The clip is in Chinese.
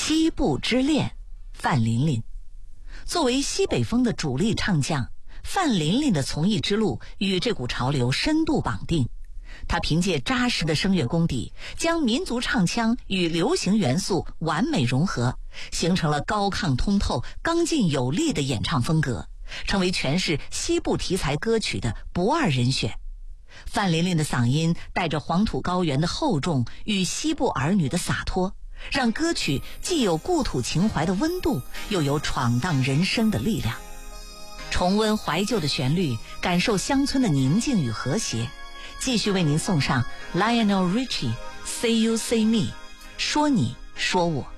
西部之恋，范琳琳。作为西北风的主力唱将，范琳琳的从艺之路与这股潮流深度绑定。她凭借扎实的声乐功底，将民族唱腔与流行元素完美融合，形成了高亢通透、刚劲有力的演唱风格，成为诠释西部题材歌曲的不二人选。范琳琳的嗓音带着黄土高原的厚重与西部儿女的洒脱，让歌曲既有故土情怀的温度，又有闯荡人生的力量。重温怀旧的旋律，感受乡村的宁静与和谐。继续为您送上 Lionel Richie Say You Say Me， 说你说我。